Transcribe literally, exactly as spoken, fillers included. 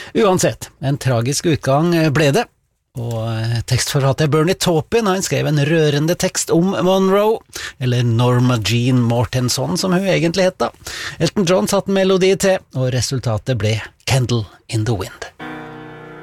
Uansett, en tragisk utgang ble det, og tekstforfatter Bernie Taupin han skrev en rørende tekst om Monroe, eller Norma Jean Mortenson som hun egentlig het da. Elton John satte melodi til, og resultatet ble Candle in the Wind.